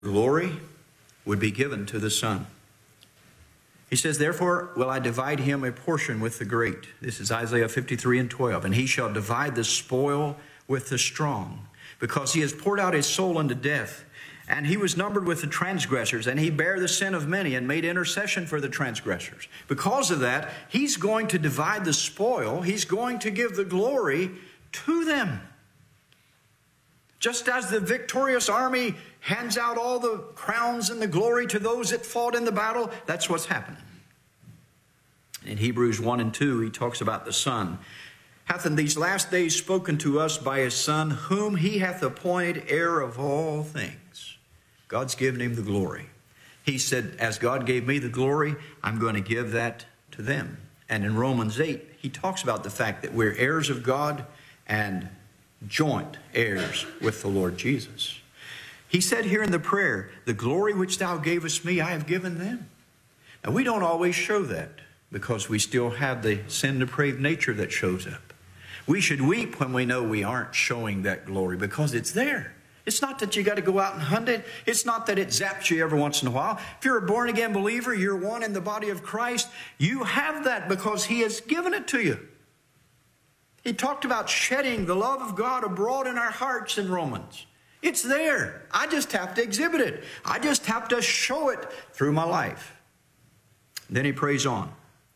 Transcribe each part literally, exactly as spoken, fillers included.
glory would be given to the Son. He says, therefore will I divide him a portion with the great. This is Isaiah fifty-three and twelve. And he shall divide the spoil with the strong, because he has poured out his soul unto death. And he was numbered with the transgressors, and he bare the sin of many and made intercession for the transgressors. Because of that, he's going to divide the spoil. He's going to give the glory to them. Just as the victorious army hands out all the crowns and the glory to those that fought in the battle, that's what's happening. In Hebrews one and two, he talks about the Son. Hath in these last days spoken to us by his Son, whom he hath appointed heir of all things. God's given him the glory. He said, as God gave me the glory, I'm going to give that to them. And in Romans eight, he talks about the fact that we're heirs of God and joint heirs with the Lord Jesus. He said here in the prayer, the glory which thou gavest me, I have given them. Now, we don't always show that because we still have the sin-depraved nature that shows up. We should weep when we know we aren't showing that glory because it's there. It's not that you got to go out and hunt it. It's not that it zaps you every once in a while. If you're a born-again believer, you're one in the body of Christ, you have that because he has given it to you. He talked about shedding the love of God abroad in our hearts in Romans. It's there. I just have to exhibit it. I just have to show it through my life. Then he prays on.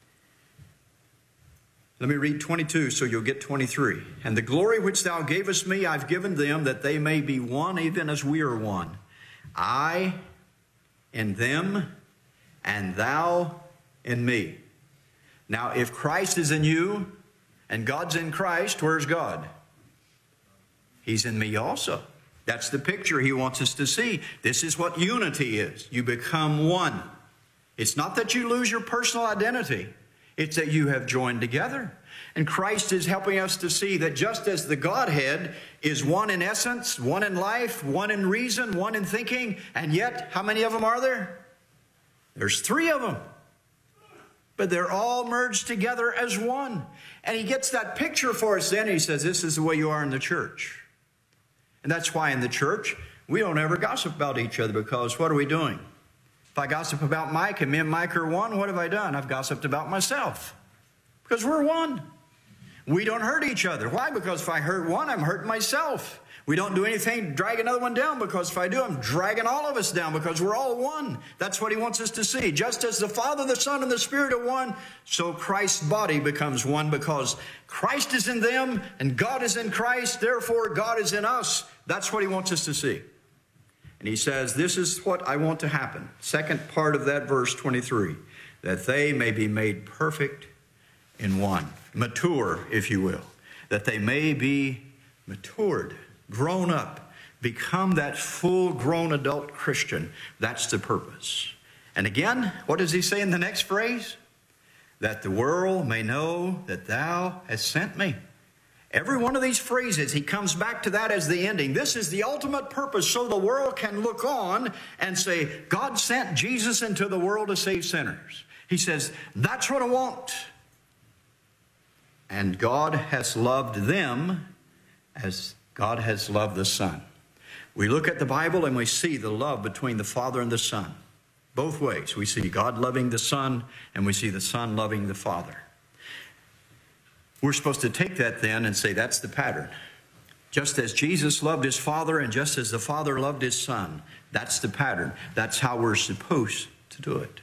Let me read twenty-two so you'll get twenty-three. And the glory which thou gavest me, I've given them, that they may be one even as we are one. I in them, and thou in me. Now, if Christ is in you, and God's in Christ, where's God? He's in me also. That's the picture he wants us to see. This is what unity is. You become one. It's not that you lose your personal identity. It's that you have joined together. And Christ is helping us to see that just as the Godhead is one in essence, one in life, one in reason, one in thinking, and yet, how many of them are there? There's three of them. But they're all merged together as one. And he gets that picture for us then. And he says, this is the way you are in the church. And that's why in the church, we don't ever gossip about each other because what are we doing? If I gossip about Mike and me and Mike are one, what have I done? I've gossiped about myself. Because we're one. We don't hurt each other. Why? Because if I hurt one, I'm hurting myself. We don't do anything to drag another one down because if I do, I'm dragging all of us down because we're all one. That's what he wants us to see. Just as the Father, the Son, and the Spirit are one, so Christ's body becomes one because Christ is in them and God is in Christ. Therefore, God is in us. That's what he wants us to see. And he says, this is what I want to happen. Second part of that verse twenty-three, that they may be made perfect in one. Mature, if you will. That they may be matured. Grown up, become that full-grown adult Christian. That's the purpose. And again, what does he say in the next phrase? That the world may know that thou hast sent me. Every one of these phrases, he comes back to that as the ending. This is the ultimate purpose, so the world can look on and say, God sent Jesus into the world to save sinners. He says, that's what I want. And God has loved them as God has loved the Son. We look at the Bible and we see the love between the Father and the Son. Both ways. We see God loving the Son and we see the Son loving the Father. We're supposed to take that then and say that's the pattern. Just as Jesus loved his Father and just as the Father loved his Son, that's the pattern. That's how we're supposed to do it.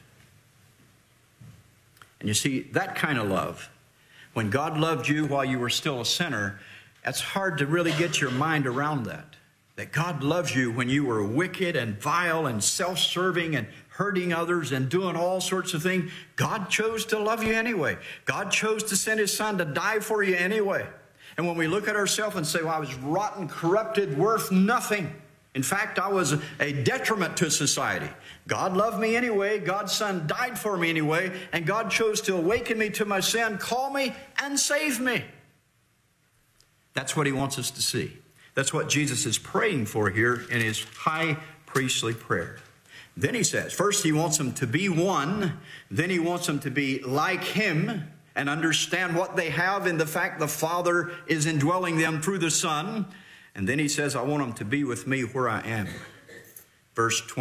And you see, that kind of love, when God loved you while you were still a sinner, it's hard to really get your mind around that. That God loves you when you were wicked and vile and self-serving and hurting others and doing all sorts of things. God chose to love you anyway. God chose to send his Son to die for you anyway. And when we look at ourselves and say, well, I was rotten, corrupted, worth nothing. In fact, I was a detriment to society. God loved me anyway. God's Son died for me anyway. And God chose to awaken me to my sin, call me, and save me. That's what he wants us to see. That's what Jesus is praying for here in his high priestly prayer. Then he says, first he wants them to be one. Then he wants them to be like him and understand what they have in the fact the Father is indwelling them through the Son. And then he says, I want them to be with me where I am. verse